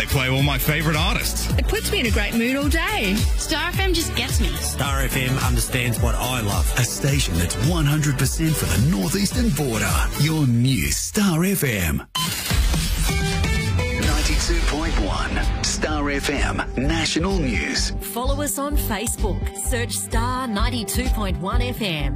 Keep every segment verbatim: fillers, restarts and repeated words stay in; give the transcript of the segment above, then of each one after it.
They play all my favourite artists. It puts me in a great mood all day. Star F M just gets me. Star F M understands what I love. A station that's one hundred percent for the northeastern border. Your new Star F M. ninety-two point one Star F M National News. Follow us on Facebook. Search Star ninety-two point one F M.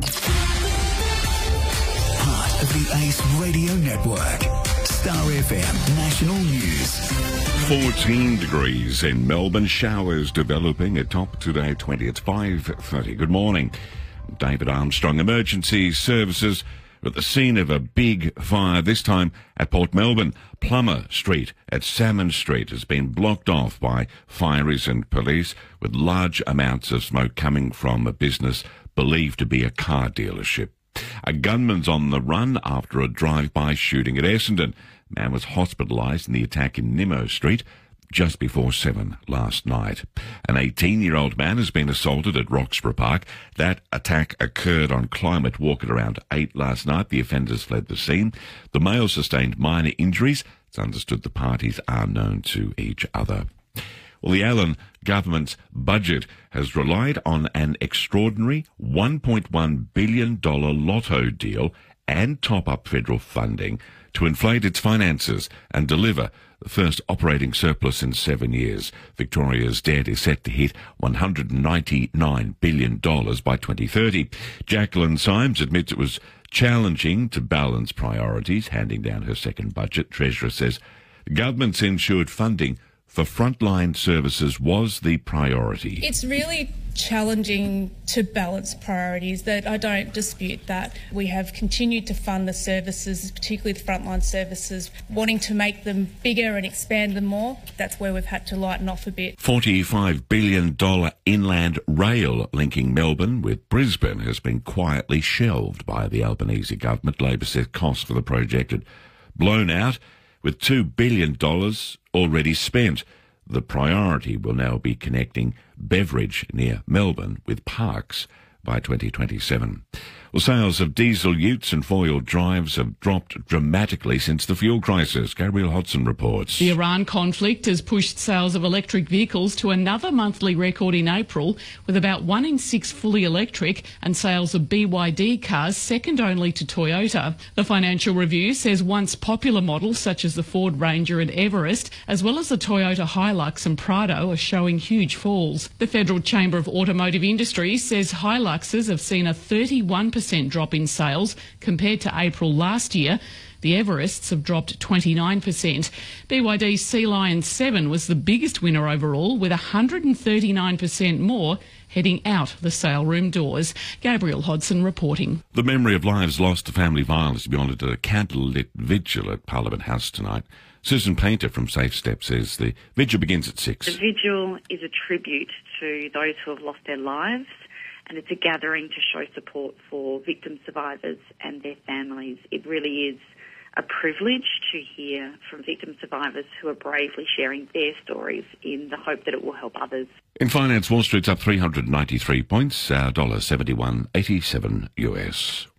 Part of the Ace Radio Network. Star F M National News. fourteen degrees in Melbourne. Showers developing at top today, twenty. It's five thirty. Good morning. David Armstrong. Emergency services at the scene of a big fire, this time at Port Melbourne. Plummer Street at Salmon Street has been blocked off by fireys and police, with large amounts of smoke coming from a business believed to be a car dealership. A gunman's on the run after a drive-by shooting at Essendon. Man was hospitalised in the attack in Nimmo Street just before seven last night. An eighteen-year-old man has been assaulted at Roxburgh Park. That attack occurred on Climate Walk at around eight last night. The offenders fled the scene. The male sustained minor injuries. It's understood the parties are known to each other. Well, the Allen government's budget has relied on an extraordinary one point one billion dollars lotto deal and top-up federal funding to inflate its finances and deliver the first operating surplus in seven years. Victoria's debt is set to hit one hundred ninety-nine billion dollars by twenty thirty. Jacqueline Symes admits it was challenging to balance priorities, handing down her second budget. Treasurer says the government's ensured funding for frontline services was the priority. It's really challenging to balance priorities. That I don't dispute that. We have continued to fund the services, particularly the frontline services, wanting to make them bigger and expand them more. That's where we've had to lighten off a bit. forty-five billion dollars inland rail linking Melbourne with Brisbane has been quietly shelved by the Albanese government. Labor says costs for the project had blown out, with two billion dollars already spent. The priority will now be connecting Beveridge near Melbourne with Parkes by twenty twenty-seven. Well, sales of diesel utes and four-wheel drives have dropped dramatically since the fuel crisis. Gabrielle Hodson reports. The Iran conflict has pushed sales of electric vehicles to another monthly record in April, with about one in six fully electric, and sales of B Y D cars second only to Toyota. The Financial Review says once popular models such as the Ford Ranger and Everest, as well as the Toyota Hilux and Prado, are showing huge falls. The Federal Chamber of Automotive Industry says Hiluxes have seen a thirty-one percent drop in sales compared to April last year. The Everests have dropped twenty-nine percent. B Y D's Sea Lion seven was the biggest winner overall, with one hundred thirty-nine percent more heading out the sale room doors. Gabrielle Hodson reporting. The memory of lives lost to family violence will be honoured at a candlelit vigil at Parliament House tonight. Susan Painter from Safe Step says the vigil begins at six. The vigil is a tribute to those who have lost their lives, and it's a gathering to show support for victim survivors and their families. It really is a privilege to hear from victim survivors who are bravely sharing their stories in the hope that it will help others. In finance, Wall Street's up three hundred ninety-three points, one dollar seventy-one eighty-seven U S.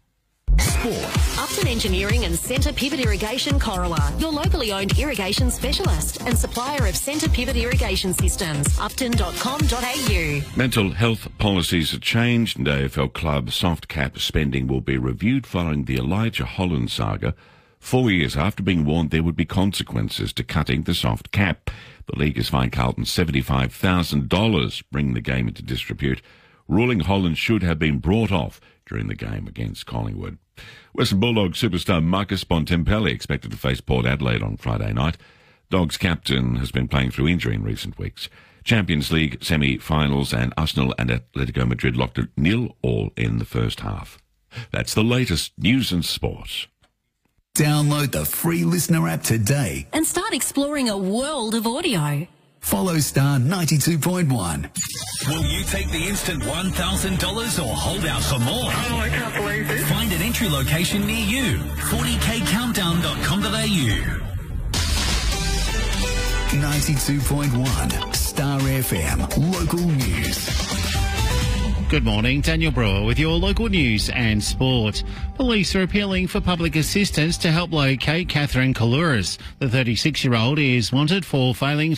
Sport. Upton Engineering and Centre Pivot Irrigation Corowa, your locally owned irrigation specialist and supplier of centre pivot irrigation systems. upton dot com dot a u. Mental health policies have changed, and A F L club soft cap spending will be reviewed following the Elijah Holland saga, four years after being warned there would be consequences to cutting the soft cap. The league has fined Carlton seventy-five thousand dollars, bringing the game into disrepute, ruling Holland should have been brought off during the game against Collingwood. Western Bulldogs superstar Marcus Bontempelli expected to face Port Adelaide on Friday night. Dogs captain has been playing through injury in recent weeks. Champions League semi-finals and Arsenal and Atletico Madrid locked at nil all in the first half. That's the latest news and sport. Download the free Listener app today and start exploring a world of audio. Follow Star ninety-two point one. Will you take the instant one thousand dollars or hold out for more? Oh, I can't believe it. Find an entry location near you. forty k countdown dot com dot a u. ninety-two point one Star F M Local News. Good morning, Daniel Brewer with your local news and sport. Police are appealing for public assistance to help locate Catherine Kalouris. The thirty-six-year-old is wanted for failing